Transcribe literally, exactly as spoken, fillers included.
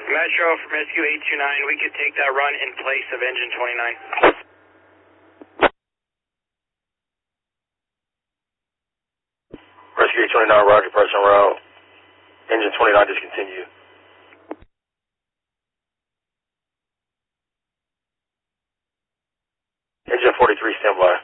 Metro from Rescue eight two nine, we could take that run in place of engine twenty-nine. Rescue eight twenty-nine, roger, press en route. Engine twenty-nine, discontinue. Engine forty-three, stand by.